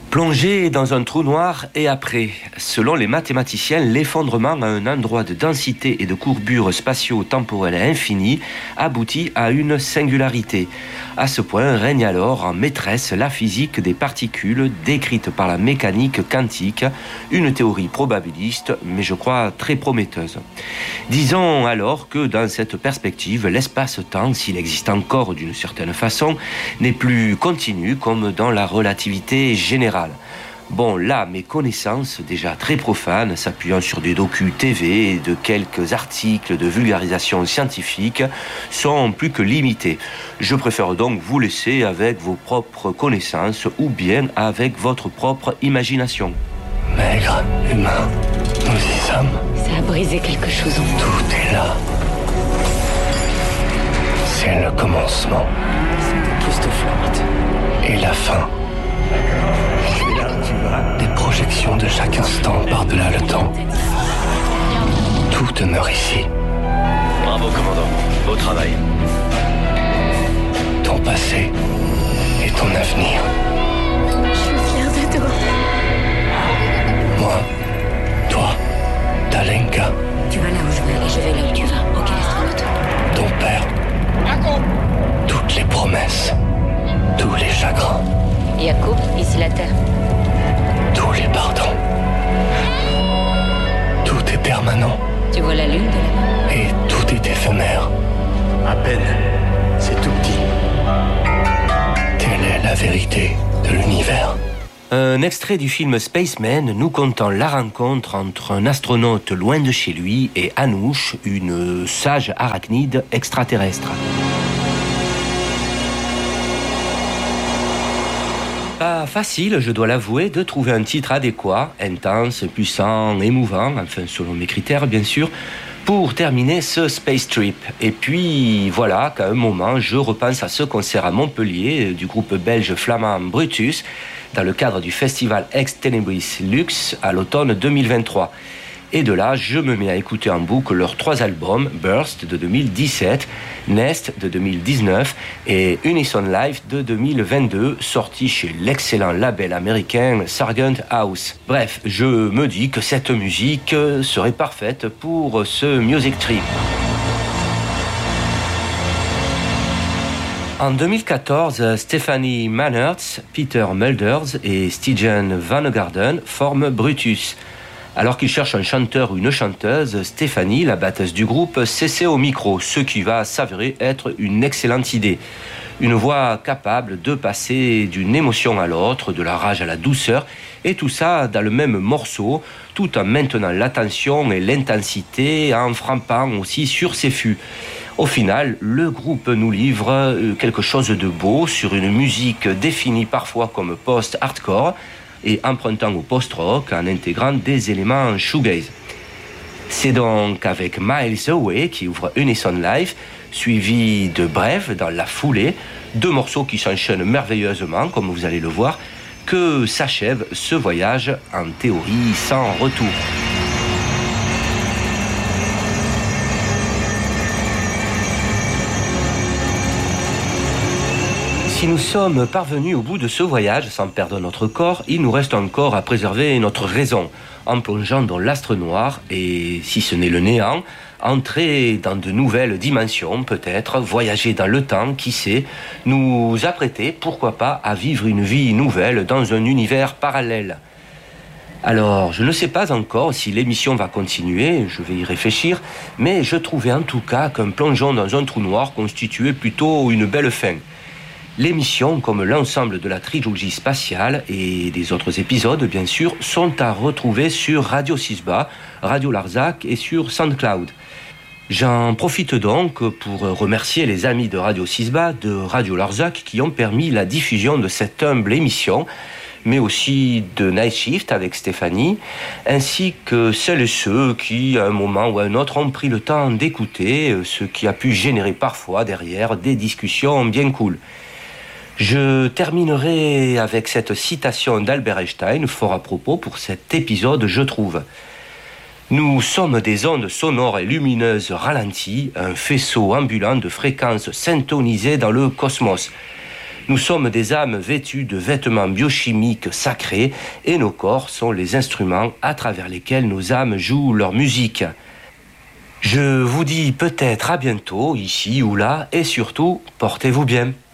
Plonger dans un trou noir et après. Selon les mathématiciens, l'effondrement à un endroit de densité et de courbure spatio-temporelle infinie aboutit à une singularité. À ce point règne alors en maîtresse la physique des particules décrite par la mécanique quantique, une théorie probabiliste, mais je crois très prometteuse. Disons alors que dans cette perspective, l'espace-temps, s'il existe encore d'une certaine façon, n'est plus continu comme dans la relativité générale. Bon, là, mes connaissances, déjà très profanes, s'appuyant sur des docus TV et de quelques articles de vulgarisation scientifique, sont plus que limitées. Je préfère donc vous laisser avec vos propres connaissances ou bien avec votre propre imagination. Maigre, humain, nous y sommes. Ça a brisé quelque chose en nous. Tout est là. C'est le commencement. Et la fin. Des projections de chaque instant par-delà le temps. Tout demeure ici. Bravo, commandant. Beau travail. Ton passé et ton avenir. Je suis fière de toi. Moi, toi, Talenka. Tu vas là où je vais et je vais là où tu vas. Ok, astronaute. Ton père. Toutes les promesses. Tous les chagrins. Yacoub, ici la Terre. Tous les pardons. Tout est permanent. Tu vois la lune de là-bas? Et tout est éphémère. À peine. C'est tout petit. Telle est la vérité de l'univers. Un extrait du film Spaceman nous contant la rencontre entre un astronaute loin de chez lui et Anouche, une sage arachnide extraterrestre. Pas facile, je dois l'avouer, de trouver un titre adéquat, intense, puissant, émouvant, enfin selon mes critères bien sûr, pour terminer ce Space Trip. Et puis voilà qu'à un moment, je repense à ce concert à Montpellier du groupe belge flamand Brutus, dans le cadre du festival Ex Tenebris Lux à l'automne 2023. Et de là, je me mets à écouter en boucle leurs 3 albums, Burst de 2017, Nest de 2019 et Unison Life de 2022, sorti chez l'excellent label américain Sargent House. Bref, je me dis que cette musique serait parfaite pour ce Music Trip. En 2014, Stephanie Mannertz, Peter Mulders et Stigen Vannegarden forment Brutus. Alors qu'il cherche un chanteur ou une chanteuse, Stéphanie, la batteuse du groupe, s'essaie au micro, ce qui va s'avérer être une excellente idée. Une voix capable de passer d'une émotion à l'autre, de la rage à la douceur, et tout ça dans le même morceau, tout en maintenant l'attention et l'intensité, en frappant aussi sur ses fûts. Au final, le groupe nous livre quelque chose de beau sur une musique définie parfois comme post-hardcore, et empruntant au post-rock en intégrant des éléments shoegaze. C'est donc avec Miles Away qui ouvre Unison Life, suivi de Brève dans la foulée, 2 morceaux qui s'enchaînent merveilleusement, comme vous allez le voir, que s'achève ce voyage en théorie sans retour. Si nous sommes parvenus au bout de ce voyage sans perdre notre corps, il nous reste encore à préserver notre raison, en plongeant dans l'astre noir et, si ce n'est le néant, entrer dans de nouvelles dimensions, peut-être, voyager dans le temps, qui sait, nous apprêter, pourquoi pas, à vivre une vie nouvelle dans un univers parallèle. Alors, je ne sais pas encore si l'émission va continuer, je vais y réfléchir, mais je trouvais en tout cas qu'un plongeon dans un trou noir constituait plutôt une belle fin. L'émission, comme l'ensemble de la trilogie spatiale et des autres épisodes, bien sûr, sont à retrouver sur Radio Sisba, Radio Larzac et sur SoundCloud. J'en profite donc pour remercier les amis de Radio Sisba, de Radio Larzac, qui ont permis la diffusion de cette humble émission, mais aussi de Night Shift avec Stéphanie, ainsi que celles et ceux qui, à un moment ou à un autre, ont pris le temps d'écouter, ce qui a pu générer parfois derrière des discussions bien cool. Je terminerai avec cette citation d'Albert Einstein, fort à propos pour cet épisode, je trouve. Nous sommes des ondes sonores et lumineuses ralenties, un faisceau ambulant de fréquences syntonisées dans le cosmos. Nous sommes des âmes vêtues de vêtements biochimiques sacrés et nos corps sont les instruments à travers lesquels nos âmes jouent leur musique. Je vous dis peut-être à bientôt, ici ou là, et surtout, portez-vous bien.